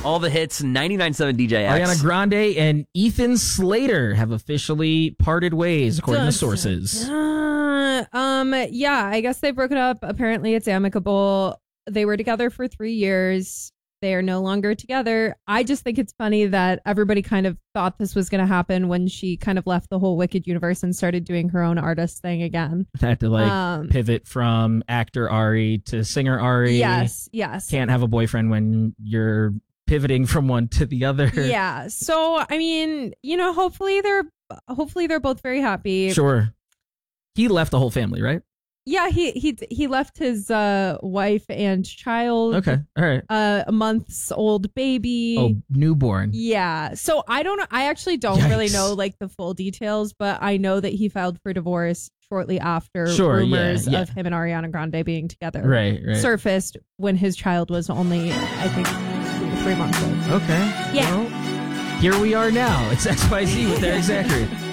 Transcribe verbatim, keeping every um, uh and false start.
All the hits, ninety-nine point seven D J X. Ariana Grande and Ethan Slater have officially parted ways, according to sources. Uh, um, yeah, I guess they've broken up. Apparently, it's amicable. They were together for three years. They are no longer together. I just think it's funny that everybody kind of thought this was going to happen when she kind of left the whole Wicked universe and started doing her own artist thing again. Had to like Um, pivot from actor Ari to singer Ari. Yes, yes. Can't have a boyfriend when you're pivoting from one to the other. Yeah. So, I mean, you know, hopefully they're hopefully they're both very happy. Sure. He left the whole family, right? Yeah, he he he left his uh, wife and child. Okay. All right. Uh, a month's old baby. Oh, newborn. Yeah. So I don't know. I actually don't Yikes. really know like the full details, but I know that he filed for divorce shortly after Sure, rumors yeah, yeah. of him and Ariana Grande being together Right, right. surfaced when his child was only, I think, two or three months old. Okay. Yeah. Well, here we are now. It's X Y Z with Eric Zachary.